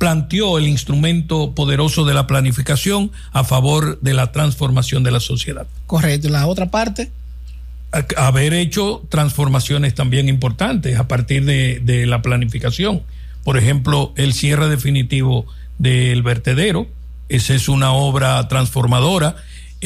planteó el instrumento poderoso de la planificación a favor de la transformación de la sociedad. Correcto. La otra parte, haber hecho transformaciones también importantes a partir de la planificación. Por ejemplo, el cierre definitivo del vertedero, esa es una obra transformadora.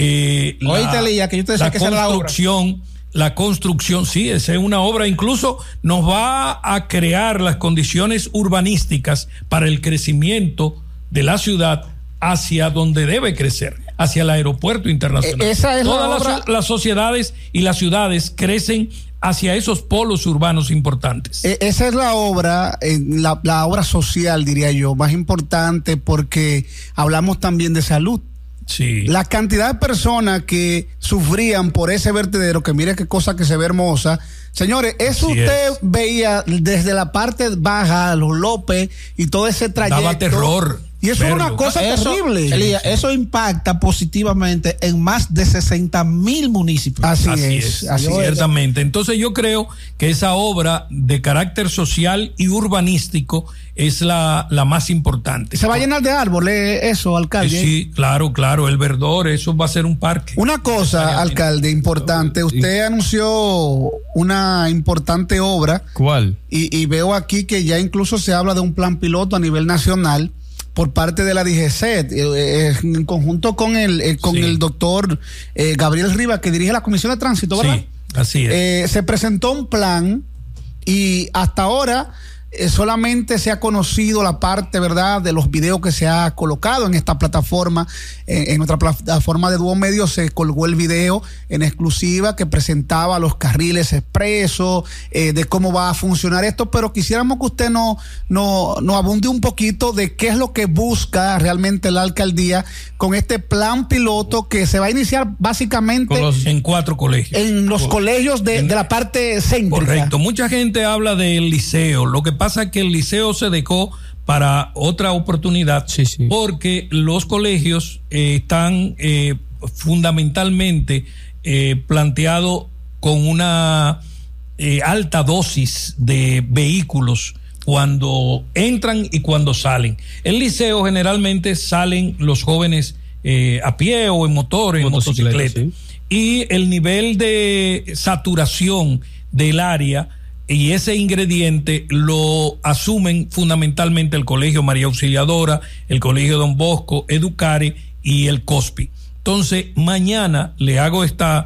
La construcción, sí, esa es una obra, incluso nos va a crear las condiciones urbanísticas para el crecimiento de la ciudad hacia donde debe crecer, hacia el aeropuerto internacional. Todas las sociedades y las ciudades crecen hacia esos polos urbanos importantes. Esa es la obra, la obra social, diría yo, más importante, porque hablamos también de salud. Sí. La cantidad de personas que sufrían por ese vertedero, que mire qué cosa que se ve hermosa. Señores, eso sí, usted veía desde la parte baja, los López y todo ese trayecto. Daba terror. Y eso es una cosa terrible. Elías, eso impacta positivamente en más de 60,000 municipios. Así es. Ciertamente. Entonces yo creo que esa obra de carácter social y urbanístico es la más importante. ¿Se va a llenar de árboles eso, alcalde? Sí, claro, el verdor, eso va a ser un parque. Una cosa, alcalde, importante. Usted anunció una importante obra. ¿Cuál? Y veo aquí que ya incluso se habla de un plan piloto a nivel nacional por parte de la DGCET, en conjunto con el doctor Gabriel Rivas, que dirige la Comisión de Tránsito, ¿verdad? Sí, así es. Se presentó un plan y hasta ahora solamente se ha conocido la parte, ¿verdad?, de los videos que se ha colocado en esta plataforma. En nuestra plataforma de Dúo Medio se colgó el video en exclusiva que presentaba los carriles expresos, de cómo va a funcionar esto, pero quisiéramos que usted nos abunde un poquito de qué es lo que busca realmente la alcaldía con este plan piloto que se va a iniciar básicamente en 4 colegios. En los colegios de la parte céntrica. Correcto. Mucha gente habla del liceo. Lo que pasa es que el liceo se dejó para otra oportunidad, porque los colegios están fundamentalmente planteados con una alta dosis de vehículos cuando entran y cuando salen. El liceo generalmente salen los jóvenes a pie o en motor, en motocicleta. Sí. Y el nivel de saturación del área y ese ingrediente lo asumen fundamentalmente el Colegio María Auxiliadora, el Colegio Don Bosco, Educare y el COSPI. Entonces, mañana le hago esta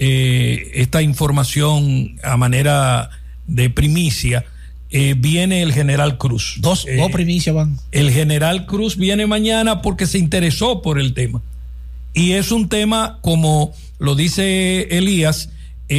información a manera de primicia. Viene el General Cruz. Dos primicias van. El General Cruz viene mañana porque se interesó por el tema. Y es un tema, como lo dice Elías,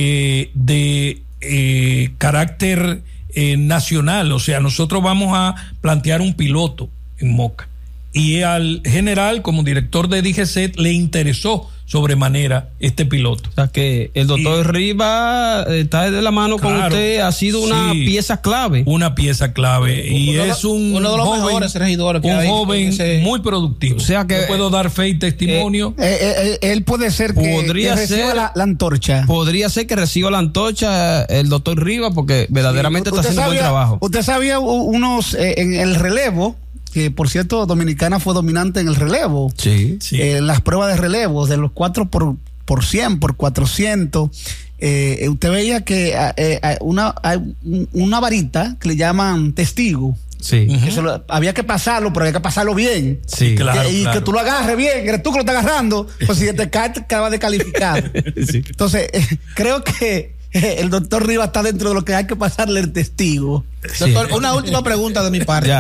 de carácter nacional. O sea, nosotros vamos a plantear un piloto en Moca. Y al general, como director de DGCET, le interesó sobremanera este piloto. O sea que el doctor Rivas está de la mano con usted, ha sido una pieza clave. Una pieza clave. Y es uno de los mejores regidores que hay. Un joven muy productivo. O sea que yo puedo dar fe y testimonio. Él puede ser que reciba la antorcha. Podría ser que reciba la antorcha el doctor Rivas, porque verdaderamente está haciendo un buen trabajo. Usted sabía unos en el relevo, que por cierto Dominicana fue dominante en el relevo. Sí. Las pruebas de relevo de los 4 por 100, por 400. Usted veía que hay una varita que le llaman testigo. Sí. Que había que pasarlo, pero había que pasarlo bien. Sí, claro. Que tú lo agarres bien, eres tú que lo estás agarrando. Pues si te cae, te acaba de calificar. Sí. Entonces, creo que el doctor Rivas está dentro de lo que hay que pasarle el testigo. Doctor, una última pregunta de mi parte.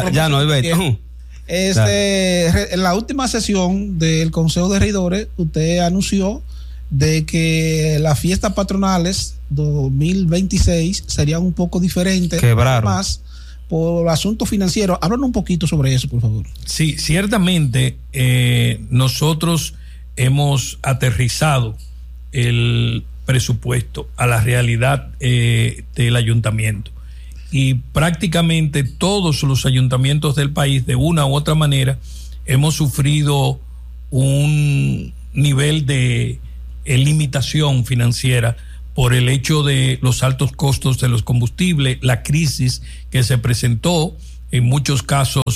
En la última sesión del Consejo de Regidores, usted anunció de que las fiestas patronales 2026 serían un poco diferentes. Quebraron. Más por asuntos financieros. Háblanos un poquito sobre eso, por favor. Sí, ciertamente nosotros hemos aterrizado el presupuesto a la realidad del ayuntamiento, y prácticamente todos los ayuntamientos del país de una u otra manera hemos sufrido un nivel de limitación financiera por el hecho de los altos costos de los combustibles, la crisis que se presentó en muchos casos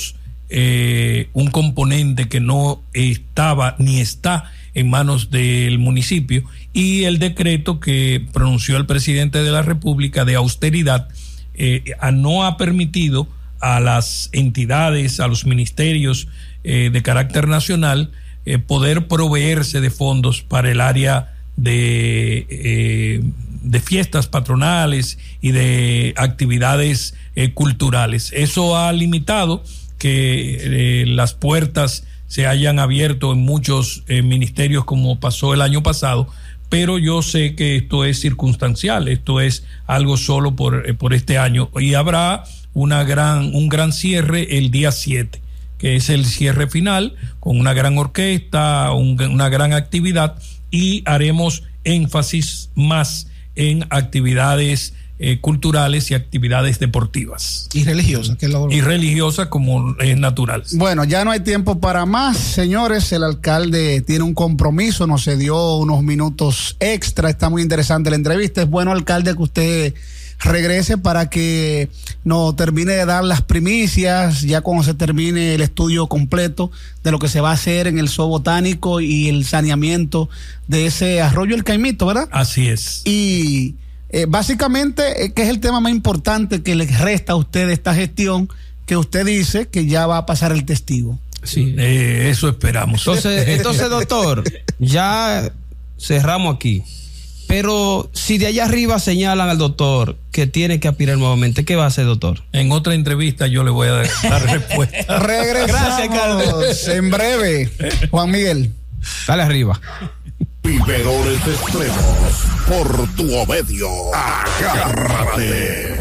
un componente que no estaba ni está en manos del municipio, y el decreto que pronunció el presidente de la República de austeridad no ha permitido a las entidades, a los ministerios de carácter nacional poder proveerse de fondos para el área de fiestas patronales y de actividades culturales. Eso ha limitado que las puertas se hayan abierto en muchos ministerios como pasó el año pasado, pero yo sé que esto es circunstancial, esto es algo solo por este año, y habrá un gran cierre el día 7, que es el cierre final, con una gran orquesta, una gran actividad, y haremos énfasis más en actividades culturales y actividades deportivas. Y religiosas, que es lo... Y religiosas, como es natural. Bueno, ya no hay tiempo para más, señores. El alcalde tiene un compromiso, nos dio unos minutos extra. Está muy interesante la entrevista. Es bueno, alcalde, que usted regrese para que nos termine de dar las primicias, ya cuando se termine el estudio completo de lo que se va a hacer en el zoo botánico y el saneamiento de ese arroyo El Caimito, ¿verdad? Así es. Y básicamente, ¿qué es el tema más importante que le resta a usted de esta gestión, que usted dice que ya va a pasar el testigo? Sí, eso esperamos. Entonces, doctor, ya cerramos aquí. Pero si de allá arriba señalan al doctor que tiene que aspirar nuevamente, ¿qué va a hacer, doctor? En otra entrevista yo le voy a dar respuesta. Regresamos. Gracias, Carlos. En breve, Juan Miguel. Dale arriba. Biberones Extremos, por tu obedio. Agárrate.